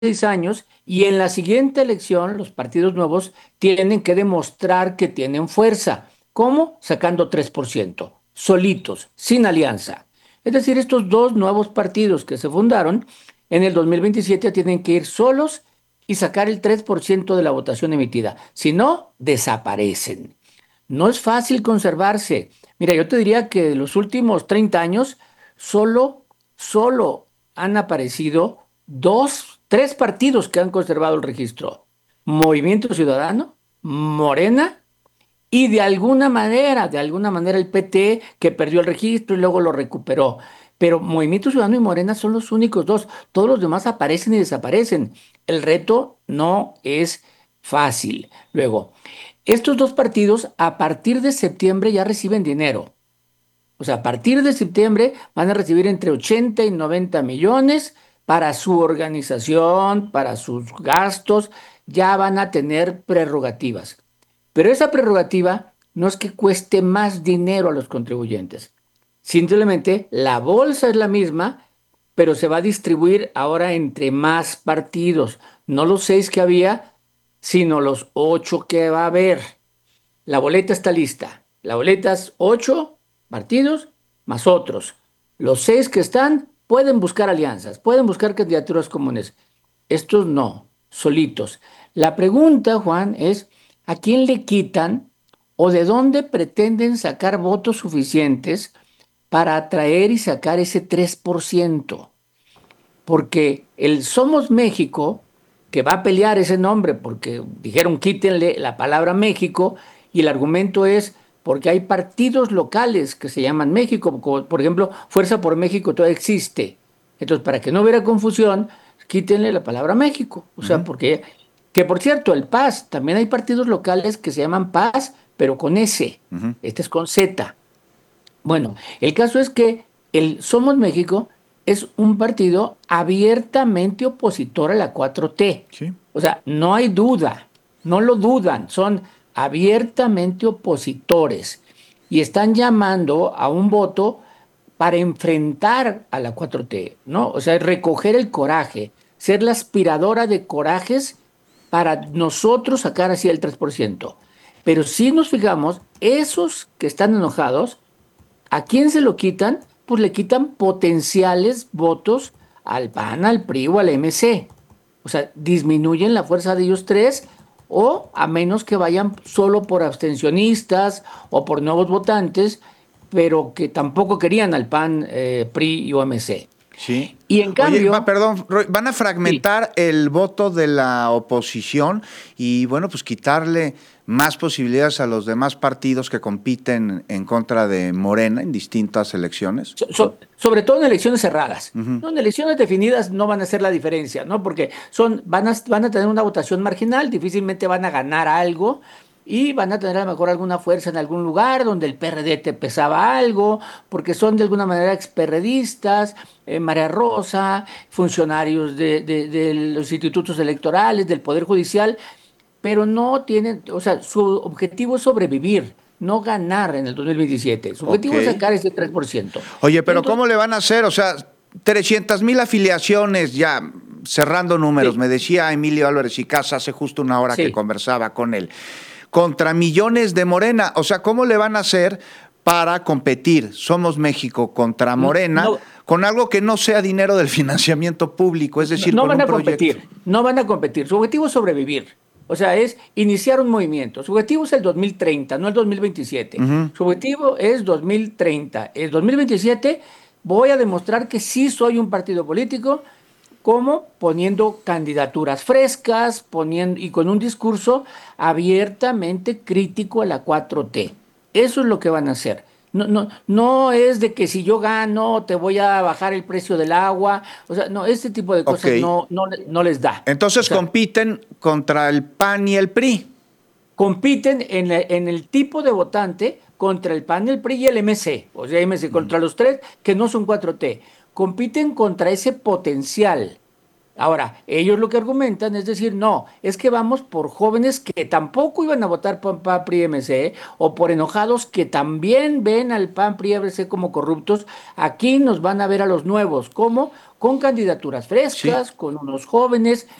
6 años y en la siguiente elección los partidos nuevos tienen que demostrar que tienen fuerza. ¿Cómo? Sacando 3%, solitos, sin alianza. Es decir, estos dos nuevos partidos que se fundaron en el 2027 tienen que ir solos y sacar el 3% de la votación emitida. Si no, desaparecen. No es fácil conservarse. Mira, yo te diría que de los últimos 30 años, solo han aparecido tres partidos que han conservado el registro. Movimiento Ciudadano, Morena y de alguna manera el PT que perdió el registro y luego lo recuperó. Pero Movimiento Ciudadano y Morena son los únicos dos. Todos los demás aparecen y desaparecen. El reto no es fácil. Luego, estos dos partidos a partir de septiembre ya reciben dinero. O sea, a partir de septiembre van a recibir entre 80 y 90 millones para su organización, para sus gastos, ya van a tener prerrogativas. Pero esa prerrogativa no es que cueste más dinero a los contribuyentes. Simplemente la bolsa es la misma, pero se va a distribuir ahora entre más partidos. No los 6 que había, sino los 8 que va a haber. La boleta está lista. La boleta es 8 partidos más otros. Los 6 que están pueden buscar alianzas, pueden buscar candidaturas comunes. Estos no, solitos. La pregunta, Juan, es ¿a quién le quitan o de dónde pretenden sacar votos suficientes para atraer y sacar ese 3%? Porque el Somos México, que va a pelear ese nombre, porque dijeron quítenle la palabra México, y el argumento es porque hay partidos locales que se llaman México, como por ejemplo, Fuerza por México todavía existe. Entonces, para que no hubiera confusión, quítenle la palabra México. O sea, Ujú. porque, que por cierto, el PAS, también hay partidos locales que se llaman PAS, pero con S. Ujú. Este es con Z. Bueno, el caso es que el Somos México es un partido abiertamente opositor a la 4T. Sí. O sea, no hay duda, no lo dudan, son abiertamente opositores y están llamando a un voto para enfrentar a la 4T, ¿no? O sea, recoger el coraje, ser la aspiradora de corajes para nosotros sacar así el 3%. Pero si nos fijamos, esos que están enojados, ¿a quién se lo quitan? Pues le quitan potenciales votos al PAN, al PRI o al MC. O sea, disminuyen la fuerza de ellos tres o a menos que vayan solo por abstencionistas o por nuevos votantes, pero que tampoco querían al PAN, PRI y OMC. Sí. Y en Oye, cambio, perdón, Roy, van a sí, fragmentar el voto de la oposición y, bueno, pues quitarle más posibilidades a los demás partidos que compiten en contra de Morena en distintas elecciones. sobre todo en elecciones cerradas. Ujú. No, en elecciones definidas no van a hacer la diferencia, ¿no? Porque van a tener una votación marginal, difícilmente van a ganar algo y van a tener a lo mejor alguna fuerza en algún lugar donde el PRD te pesaba algo, porque son de alguna manera experredistas, María Rosa, funcionarios de los institutos electorales, del Poder Judicial, pero no tienen, o sea, su objetivo es sobrevivir, no ganar en el 2027. Su Ok. objetivo es sacar ese 3%. Oye, pero Entonces, ¿cómo le van a hacer? O sea, 300,000 afiliaciones ya, cerrando números. sí, Me decía Emilio Álvarez y Casa hace justo una hora que sí. conversaba con él. Contra millones de Morena. O sea, ¿cómo le van a hacer para competir? Somos México contra Morena No, con algo que no sea dinero del financiamiento público, es decir, no con van un a proyecto. competir, no van a competir. Su objetivo es sobrevivir. O sea, es iniciar un movimiento. Su objetivo es el 2030, no el 2027. Ujú. Su objetivo es 2030. El 2027 voy a demostrar que sí soy un partido político, como poniendo candidaturas frescas, poniendo y con un discurso abiertamente crítico a la 4T. Eso es lo que van a hacer. No, no, no es de que si yo gano te voy a bajar el precio del agua. O sea, no, este tipo de Ok. cosas no les da. O Entonces sea, compiten contra el PAN y el PRI. compiten en el tipo de votante contra el PAN, el PRI y el MC. O sea, MC contra los tres que no son 4T. Compiten contra ese potencial. Ahora, ellos lo que argumentan es decir, no, es que vamos por jóvenes que tampoco iban a votar por PAN, PRI, MC, o por enojados que también ven al PAN, PRI, MC como corruptos. Aquí nos van a ver a los nuevos, ¿cómo? Con candidaturas Sí, frescas, con unos jóvenes